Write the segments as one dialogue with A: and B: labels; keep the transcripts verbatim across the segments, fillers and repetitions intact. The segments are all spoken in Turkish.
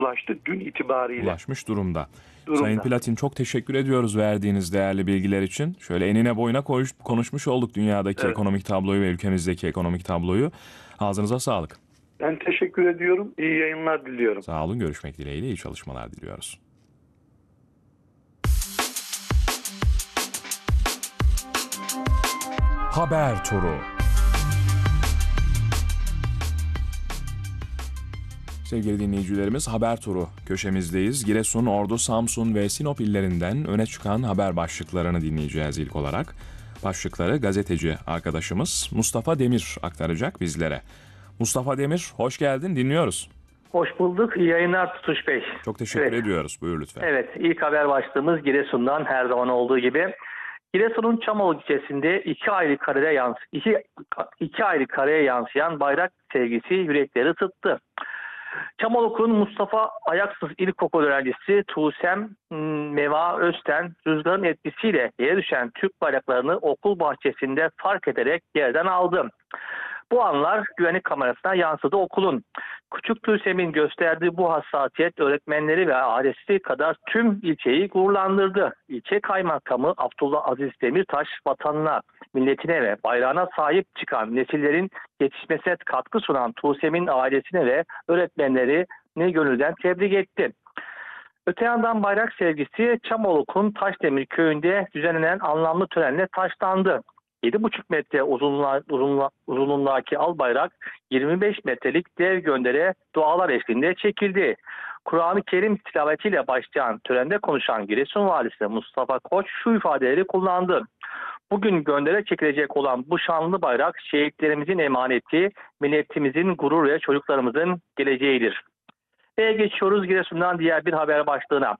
A: ulaştı dün itibariyle.
B: Ulaşmış durumda.
A: durumda.
B: Sayın Platin, çok teşekkür ediyoruz verdiğiniz değerli bilgiler için. Şöyle enine boyuna konuş, konuşmuş olduk dünyadaki
A: Evet.
B: ekonomik tabloyu ve ülkemizdeki ekonomik tabloyu. Ağzınıza sağlık.
A: Ben teşekkür ediyorum. İyi yayınlar diliyorum.
B: Sağ olun. Görüşmek dileğiyle iyi çalışmalar diliyoruz. Haber Turu. Sevgili dinleyicilerimiz, Haber Turu köşemizdeyiz. Giresun, Ordu, Samsun ve Sinop illerinden öne çıkan haber başlıklarını dinleyeceğiz ilk olarak. Başlıkları gazeteci arkadaşımız Mustafa Demir aktaracak bizlere. Mustafa Demir, hoş geldin, dinliyoruz.
C: Hoş bulduk. İyi yayınlar Tutuş Bey.
B: Çok teşekkür
C: evet.
B: ediyoruz. Buyur lütfen.
C: Evet, ilk haber başlığımız Giresun'dan her zaman olduğu gibi. Giresun'un Çamoluk ilçesinde iki ayrı kareye yans iki, iki ayrı kareye yansıyan bayrak sevgisi yürekleri ısıttı. Çamoluk'un Mustafa Ayaksız İlkokul öğrencisi Tuğsem Meva Özten rüzgarın etkisiyle yere düşen Türk bayraklarını okul bahçesinde fark ederek yerden aldı. Bu anlar güvenlik kamerasına yansıdı okulun. Küçük Tuğsem'in gösterdiği bu hassasiyet öğretmenleri ve ailesi kadar tüm ilçeyi gururlandırdı. İlçe kaymakamı Abdullah Aziz Demirtaş vatanına, milletine ve bayrağına sahip çıkan nesillerin yetişmesine katkı sunan Tuğsem'in ailesine ve öğretmenlerini gönülden tebrik etti. Öte yandan bayrak sevgisi Çamoluk'un Taşdemir köyünde düzenlenen anlamlı törenle taşlandı. yedi buçuk metre uzunluğa, uzunluğa, uzunluğundaki al bayrak yirmi beş metrelik dev göndere dualar eşliğinde çekildi. Kur'an-ı Kerim tilavetiyle başlayan törende konuşan Giresun Valisi Mustafa Koç şu ifadeleri kullandı. Bugün göndere çekilecek olan bu şanlı bayrak şehitlerimizin emaneti, milletimizin gururu ve çocuklarımızın geleceğidir. Ve geçiyoruz Giresun'dan diğer bir haber başlığına.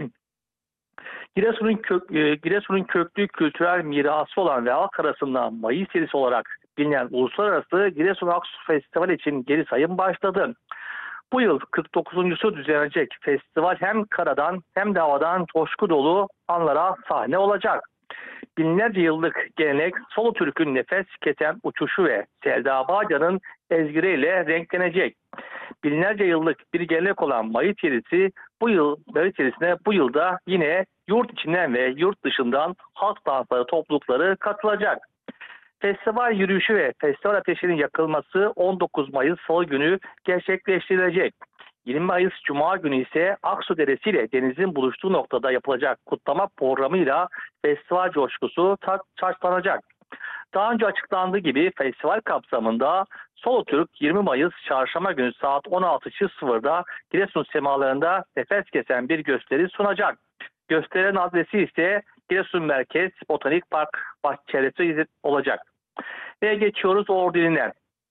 C: Giresun'un kök, Giresun'un köklü kültürel mirası olan ve halk arasında Mayıs serisi olarak bilinen Uluslararası Giresun Aksu Festivali için geri sayım başladı. Bu yıl kırk dokuzuncusu düzenlenecek festival hem karadan hem de havadan coşku dolu anlara sahne olacak. Binlerce yıllık gelenek Solo Türk'ün nefes kesen uçuşu ve Selda Bağcan'ın ezgileriyle renklenecek. Binlerce yıllık bir gelenek olan Mayıs serisi bu yıl Mayıs serisine bu yılda yine yurt içinden ve yurt dışından halk dansları toplulukları katılacak. Festival yürüyüşü ve festival ateşinin yakılması on dokuz Mayıs Salı günü gerçekleştirilecek. yirmi Mayıs Cuma günü ise Aksu Deresi ile denizin buluştuğu noktada yapılacak kutlama programıyla festival coşkusu taçlanacak. Daha önce açıklandığı gibi festival kapsamında Solo Türk yirmi Mayıs Çarşamba günü saat on altı sıfırda Giresun semalarında nefes kesen bir gösteri sunacak. Gösterinin adresi ise Giresun Merkez Botanik Park bahçesi olacak. Ve geçiyoruz Ordu iline.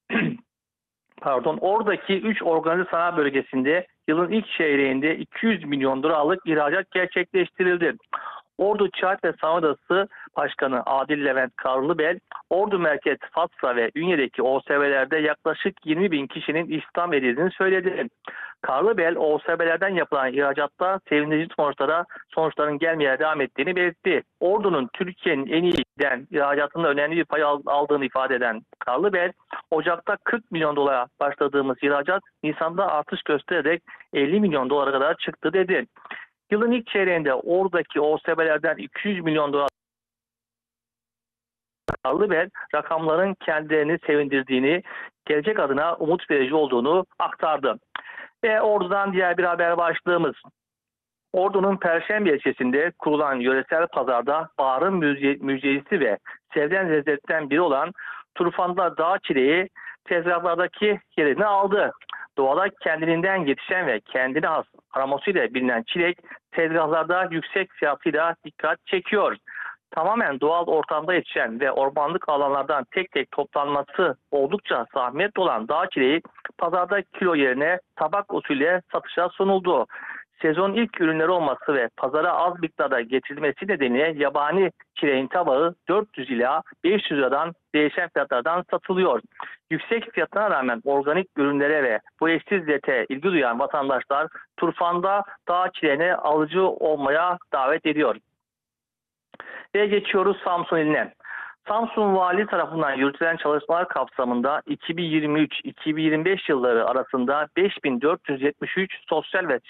C: Pardon, oradaki üç organize sanayi bölgesinde yılın ilk çeyreğinde iki yüz milyon dolarlık ihracat gerçekleştirildi. Ordu Ticaret ve Sanayi Odası Başkanı Adil Levent Karlıbel, Ordu Merkez, Fatsa ve Ünye'deki O S B'lerde yaklaşık yirmi bin kişinin istihdam edildiğini söyledi. Karlıbel, O S B'lerden yapılan ihracatta sevindirici sonuçlara, sonuçların gelmeye devam ettiğini belirtti. Ordu'nun Türkiye'nin en iyi giden ihracatında önemli bir pay aldığını ifade eden Karlıbel, Ocak'ta kırk milyon dolara başladığımız ihracat Nisan'da artış göstererek elli milyon dolara kadar çıktı dedi. Yılın ilk çeyreğinde oradaki O S B'lerden iki yüz milyon dolar Karlıbel rakamların kendilerini sevindirdiğini, gelecek adına umut verici olduğunu aktardı. Ve Ordu'dan diğer bir haber başlığımız. Ordu'nun Perşembe ilçesinde kurulan yöresel pazarda Bahar'ın müze müzeyisi ve sevilen lezzetten biri olan Turfan'da dağ çileği tezgahlardaki yerini aldı. Doğada kendiliğinden yetişen ve kendine has aromasıyla bilinen çilek tezgahlarda yüksek fiyatıyla dikkat çekiyor. Tamamen doğal ortamda yetişen ve ormanlık alanlardan tek tek toplanması oldukça zahmetli olan dağ çileği pazarda kilo yerine tabak usulü satışa sunuldu. Sezon ilk ürünleri olması ve pazara az miktarda getirilmesi nedeniyle yabani çileğin tabağı dört yüz ila beş yüz liradan değişen fiyatlardan satılıyor. Yüksek fiyatına rağmen organik ürünlere ve bu eşsiz lezzete ilgi duyan vatandaşlar Turfan'da dağ çileğine alıcı olmaya davet ediyor. Ve geçiyoruz Samsun iline. Samsun Vali tarafından yürütülen çalışmalar kapsamında iki bin yirmi üç iki bin yirmi beş yılları arasında beş bin dört yüz yetmiş üç sosyal ve